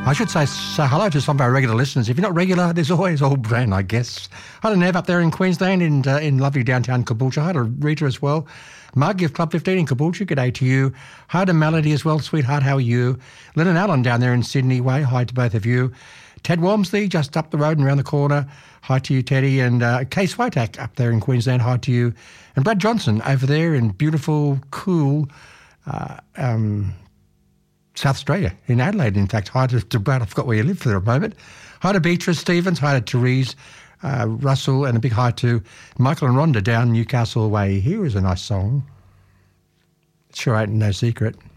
I should say hello to some of our regular listeners. If you're not regular, there's always old Brand, I guess. Hi to Nev up there in Queensland, in lovely downtown Caboolture. Hi to Rita as well. Mug of Club 15 in Caboolture, g'day to you. Hi to Melody as well, sweetheart, how are you? Lynn and Alan down there in Sydney Way, hi to both of you. Ted Walmsley, just up the road and around the corner, hi to you, Teddy. And Kay Switek up there in Queensland, hi to you. And Brad Johnson over there in beautiful, cool South Australia, in Adelaide, in fact. Hi to Brad, I forgot where you live for a moment. Hi to Beatrice Stevens, hi to Therese Russell, and a big hi to Michael and Rhonda down Newcastle way. Here is a nice song. Sure ain't no secret.